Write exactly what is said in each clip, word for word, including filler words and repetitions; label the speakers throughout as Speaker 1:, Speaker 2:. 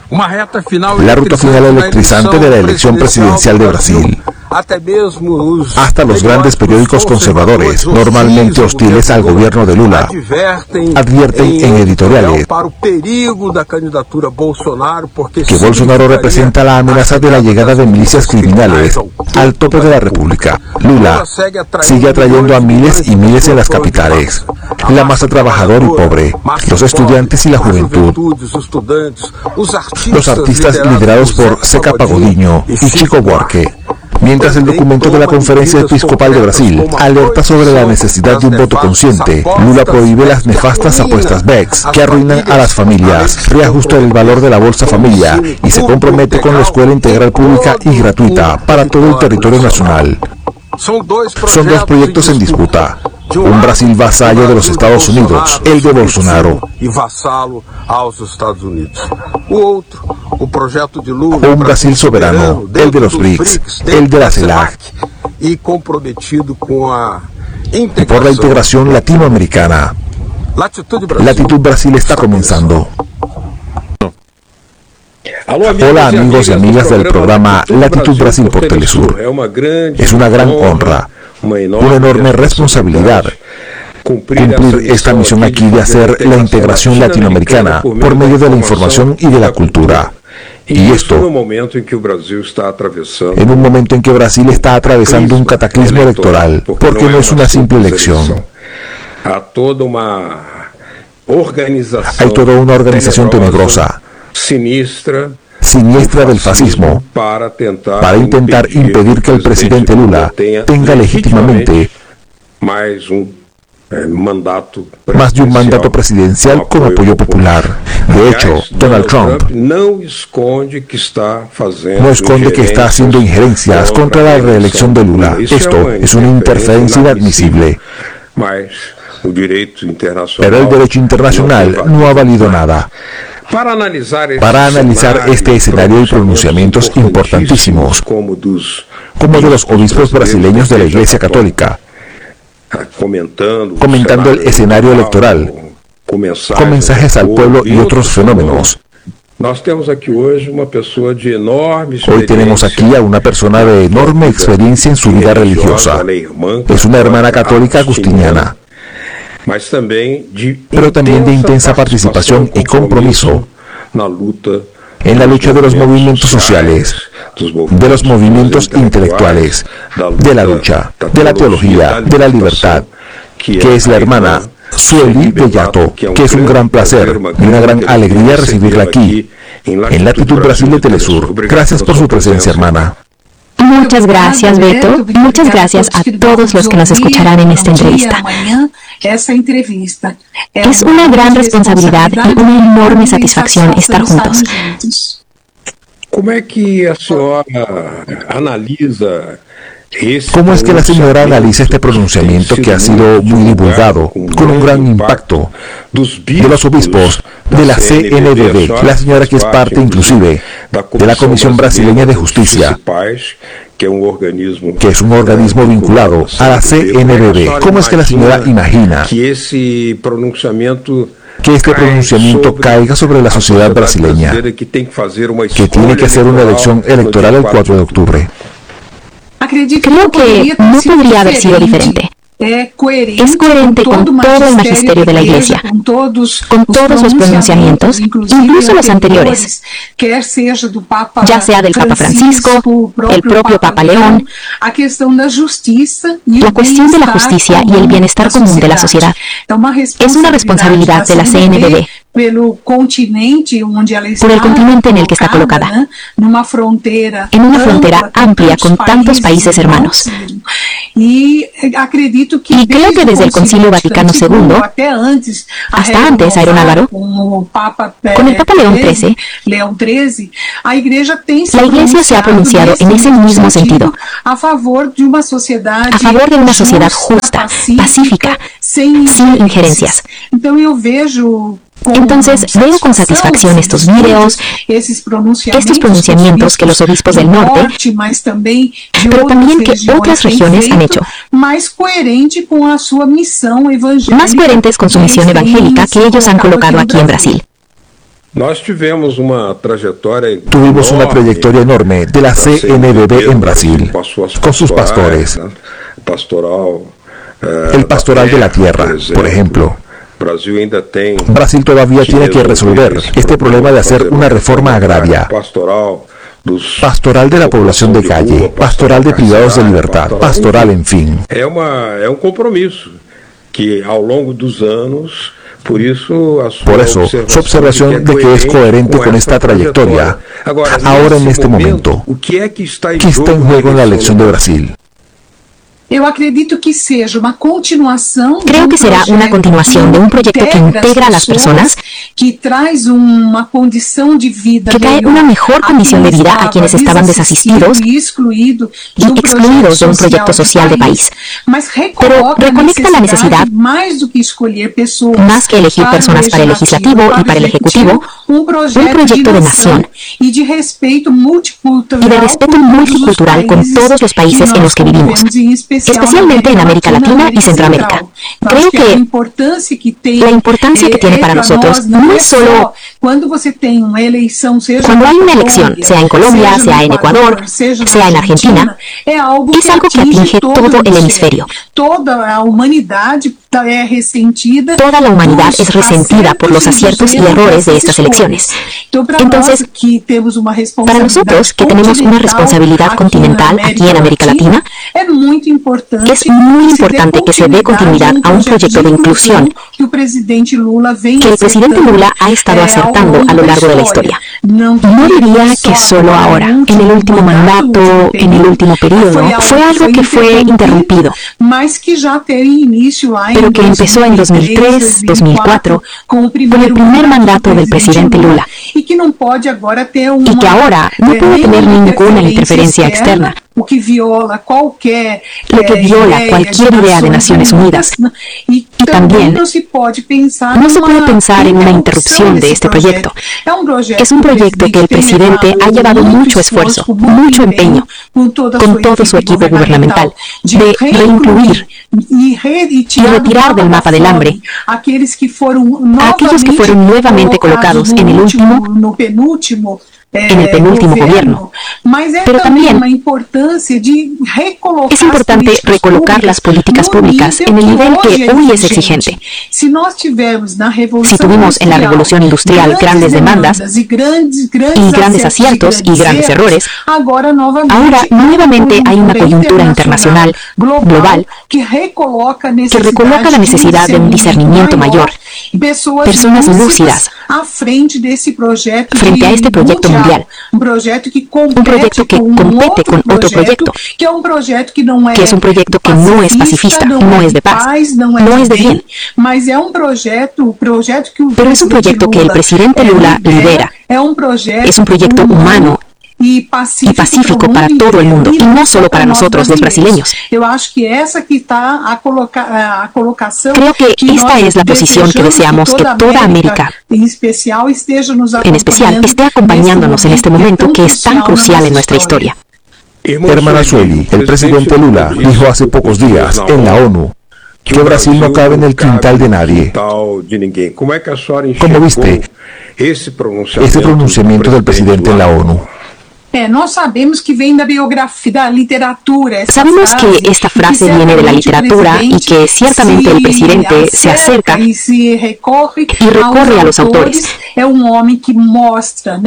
Speaker 1: La ruta final electrizante de la elección presidencial de Brasil. Hasta los grandes periódicos conservadores, normalmente hostiles al gobierno de Lula, advierten en editoriales que Bolsonaro representa la amenaza de la llegada de milicias criminales al tope de la República. Lula sigue atrayendo a miles y miles en las capitales, la masa trabajadora y pobre, los estudiantes y la juventud, los artistas liderados por Zeca Pagodinho y Chico Buarque. Mientras el documento de la Conferencia Episcopal de Brasil alerta sobre la necesidad de un voto consciente, Lula prohíbe las nefastas apuestas B E X que arruinan a las familias, reajusta el valor de la Bolsa Familia y se compromete con la escuela integral pública y gratuita para todo el territorio nacional. Son dos proyectos en disputa. Un Brasil vasallo de los Estados Unidos, el de Bolsonaro. O un Brasil soberano, el de los B R I C S, el de la CELAC. Y por la integración latinoamericana. Latitud Brasil está comenzando. Hola amigos y amigas del programa Latitud Brasil por Telesur. Es una gran honra, una enorme responsabilidad cumplir esta misión aquí de hacer la integración latinoamericana por medio de la información y de la cultura. Y esto en un momento en que Brasil está atravesando un cataclismo electoral, porque no es una simple elección. Hay toda una organización tenebrosa, siniestra del fascismo, para intentar impedir que el presidente Lula tenga legítimamente más de un mandato presidencial con apoyo popular. De hecho, Donald Trump no esconde que está haciendo injerencias contra la reelección de Lula. Esto es una interferencia inadmisible. Pero el derecho internacional no ha valido nada. Para analizar, Para analizar este escenario y pronunciamientos importantísimos, como de los obispos brasileños de la Iglesia Católica, comentando el escenario electoral, con mensajes al pueblo y otros fenómenos. Hoy tenemos aquí a una persona de enorme experiencia en su vida religiosa. Es una hermana católica agustiniana, pero también de intensa participación y compromiso en la lucha de los movimientos sociales, de los movimientos intelectuales, de la lucha, de la teología, de la libertad, que es la hermana Sueli Bellato, que es un gran placer y una gran alegría recibirla aquí, en Latitud Brasil de Telesur. Gracias por su presencia, hermana.
Speaker 2: Muchas gracias, Beto. Muchas gracias a todos los que nos escucharán en esta entrevista. Es una gran responsabilidad y una enorme satisfacción estar juntos.
Speaker 1: ¿Cómo es que la señora analiza ¿Cómo es que la señora analiza este pronunciamiento que ha sido muy divulgado, con un gran impacto, de los obispos de la C N B B, la señora que es parte inclusive de la Comisión Brasileña de Justicia, que es un organismo vinculado a la C N B B? ¿Cómo es que la señora imagina que este pronunciamiento caiga sobre la sociedad brasileña, que tiene que hacer una elección electoral el cuatro de octubre?
Speaker 2: Creo que no podría haber sido diferente. Es coherente con todo el magisterio de la Iglesia, con todos los pronunciamientos, incluso los anteriores, ya sea del Papa Francisco, el propio Papa León. La cuestión de la justicia y el bienestar común de la sociedad es una responsabilidad de la C N B B, por el continente en el que está colocada, en una frontera amplia con tantos países hermanos. Y creo que desde el Concilio Vaticano segundo, hasta antes, Iron Álvaro, con el Papa León trece, la Iglesia se ha pronunciado en ese mismo sentido, a favor de una sociedad justa, pacífica, sin injerencias. Entonces veo con satisfacción estos videos, estos pronunciamientos que los obispos del norte, pero también que otras regiones han hecho, más coherentes con su misión evangélica que ellos han colocado aquí en Brasil.
Speaker 1: Tuvimos una trayectoria enorme de la C N B B en Brasil, con sus pastores. El pastoral de la tierra, por ejemplo. Brasil todavía tiene que resolver este problema de hacer una reforma agraria. Pastoral de la población de calle, pastoral de privados de libertad, pastoral, en fin. Por eso, su observación de que es coherente con esta trayectoria, ahora en este momento, ¿qué está en juego en la elección de Brasil?
Speaker 2: Creo que será una continuación de un proyecto que integra a las personas, que trae una mejor condición de vida a quienes estaban desasistidos y excluidos de un proyecto social de país. Pero reconecta la necesidad, más que elegir personas para el legislativo y para el ejecutivo, un proyecto de nación y de respeto multicultural con todos los países en los que vivimos, especialmente en América Latina y Centroamérica. Creo que la importancia que tiene para nosotros no es solo cuando hay una elección, sea en Colombia, sea en Ecuador, sea en Argentina, es algo que atinge todo el hemisferio. Toda la humanidad es resentida por los aciertos y errores de estas elecciones. Entonces, para nosotros, que tenemos una responsabilidad continental aquí en América Latina, es muy importante que se dé continuidad a un proyecto de inclusión que el presidente Lula ha estado acertando a lo largo de la historia. No diría que solo ahora, en el último mandato, en el último periodo, fue algo que fue interrumpido, pero que empezó en dos mil tres, dos mil cuatro, con el primer mandato del presidente Lula, y que ahora no puede tener ninguna interferencia externa, lo que viola cualquier idea de Naciones Unidas. Y también no se puede pensar en una interrupción de este proyecto. Es un proyecto que el presidente ha llevado mucho esfuerzo, mucho empeño, con todo su equipo gubernamental, de reincluir y retirar del mapa del hambre a aquellos que fueron nuevamente colocados en el último en el penúltimo gobierno. Pero también es importante recolocar las políticas públicas en el nivel que hoy es exigente. Si tuvimos en la revolución industrial grandes demandas y grandes aciertos y grandes errores, ahora nuevamente hay una coyuntura internacional, global, que recoloca la necesidad de un discernimiento mayor, personas lúcidas frente a este proyecto mundial. Un proyecto que compete con otro proyecto, que es un proyecto que no es pacifista, no es de paz, no es de bien. Pero es un proyecto que el presidente Lula lidera. Es un proyecto humano y pacífico para todo el mundo, y no solo para nosotros los brasileños. Creo que esta es la posición que deseamos que toda América, en especial, esté acompañándonos en este momento que es tan crucial en nuestra historia.
Speaker 1: Hermana Sueli, el presidente Lula dijo hace pocos días en la ONU que Brasil no cabe en el quintal de nadie. ¿Cómo viste ese pronunciamiento del presidente en la ONU?
Speaker 2: Sabemos que esta frase viene de la literatura y que ciertamente el presidente se acerca y recorre a los autores. Es un hombre que muestra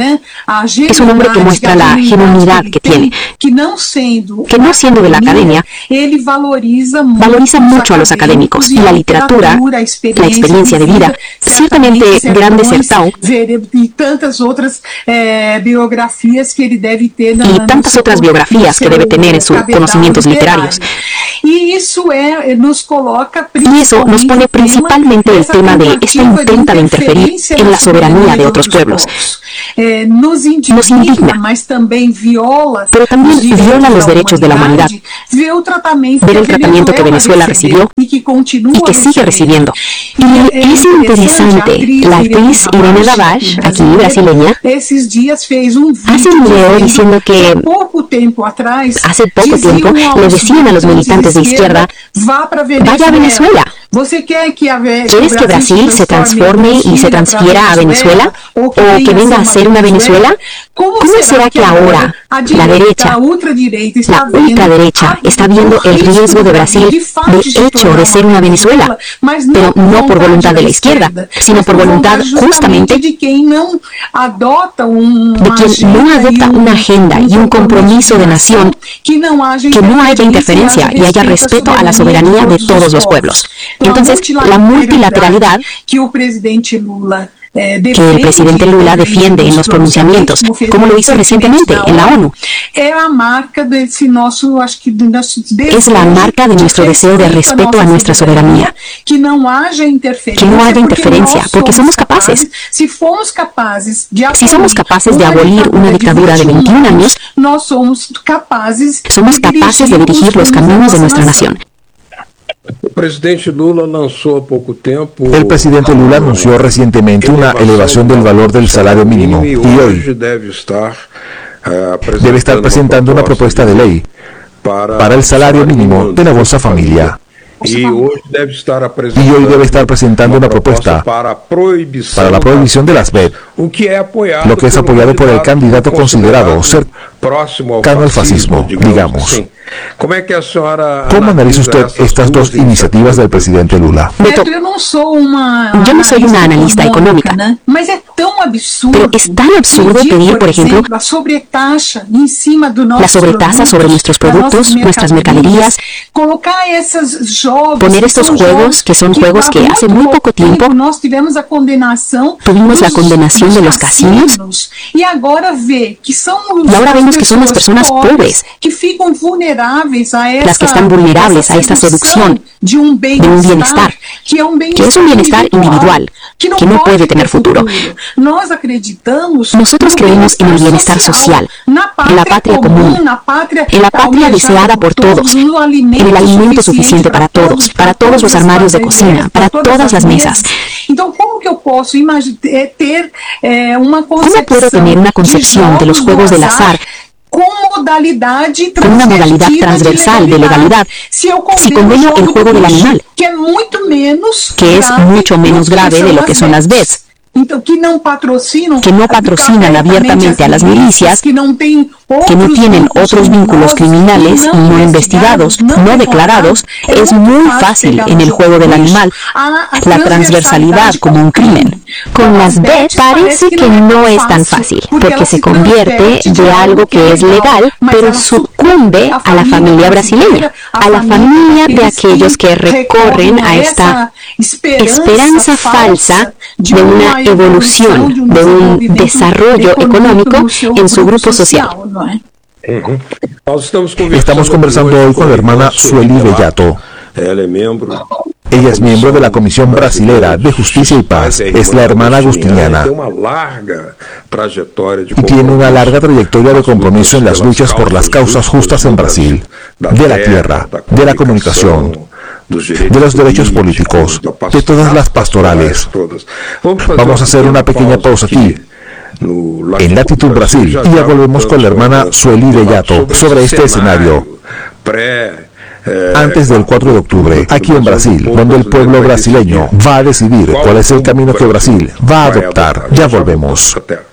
Speaker 2: la genuinidad que tiene, que no siendo de la academia, valoriza mucho a los académicos y la literatura, la experiencia de vida, ciertamente Grande Sertão y tantas otras biografías que él debe y tantas otras biografías que debe tener en sus conocimientos literarios. Y eso nos pone principalmente el tema de esta intenta de interferir en la soberanía de otros pueblos. eh, nos indigna, nos indigna, mas também viola, pero también viola los derechos de la humanidad. Ver el tratamiento que Venezuela recibió y que sigue recibiendo. Y es interesante, la actriz Irene Lavache, aquí brasileña, hace un video diciendo que hace poco tiempo le decían a los militantes de izquierda, vaya a Venezuela. ¿Quieres que Brasil se transforme y se transfiera a Venezuela? ¿O que venga a ser una Venezuela? ¿Cómo será que ahora la derecha, la ultraderecha, está viendo el riesgo de Brasil de hecho de ser una Venezuela? Pero no por voluntad de la izquierda, sino por voluntad justamente de quien no adopta una agenda y un compromiso de nación, que no haya interferencia y haya respeto a la soberanía de todos los pueblos. Entonces, la multilateralidad que el presidente Lula defiende en los pronunciamientos, como lo hizo recientemente en la ONU, es la marca de nuestro deseo de respeto a nuestra soberanía. Que no haya interferencia, porque somos capaces. Si somos capaces de abolir una dictadura de veintiún años, somos capaces de dirigir los caminos de nuestra nación.
Speaker 1: El presidente Lula anunció recientemente una elevación del valor del salario mínimo y hoy debe estar presentando una propuesta de ley para el salario mínimo de la Bolsa Familia. Y hoy debe estar presentando una propuesta para la prohibición de las B E P, lo que es apoyado por el candidato considerado cercano al fascismo, digamos. ¿Cómo analiza usted estas dos iniciativas del presidente Lula?
Speaker 2: Beto, yo no soy una analista económica, pero es tan absurdo pedir, por ejemplo, la sobretasa sobre nuestros productos, nuestras mercaderías, poner estos juegos, que son juegos que hace muy poco tiempo tuvimos la condenación de los casinos, y ahora vemos que son las personas pobres las que están vulnerables a esta seducción de un bienestar, que es un bienestar individual, que no puede tener futuro. Nosotros creemos en el bienestar social, en la patria común, en la patria deseada por todos, en el alimento suficiente para todos, para todos los armarios de cocina, para todas las mesas. ¿Cómo puedo tener una concepción de los juegos del azar con una modalidad transversal de legalidad si condeno el juego del animal, que es mucho menos grave de lo que son las B E Ps? Que no patrocinan abiertamente a las milicias, que no tienen otros vínculos criminales no investigados, no declarados. Es muy fácil en el juego del animal la transversalidad como un crimen. Con las B E P parece que no es tan fácil, porque se convierte de algo que es legal, pero sucumbe a la familia brasileña, a la familia de aquellos que recorren a esta esperanza falsa de una evolución, de un desarrollo económico en su grupo social.
Speaker 1: Estamos conversando hoy con la hermana Sueli Bellato. Ella es miembro de la Comisión Brasilera de Justicia y Paz. Es la hermana agustiniana. Tiene una larga trayectoria de compromiso en las luchas por las causas justas en Brasil, de la tierra, de la comunicación, de los derechos políticos, de todas las pastorales. Vamos a hacer una pequeña pausa aquí, en Latitud Brasil, y ya volvemos con la hermana Sueli Bellato sobre este escenario antes del cuatro de octubre, aquí en Brasil, donde el pueblo brasileño va a decidir cuál es el camino que Brasil va a adoptar. Ya volvemos.